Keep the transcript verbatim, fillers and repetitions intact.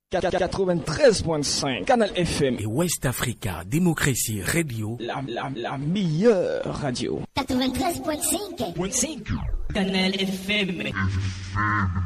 quatre-vingt-treize point cinq Canal F M et West Africa Démocratie Radio, la, la, la meilleure radio. quatre-vingt-treize point cinq Canal F M.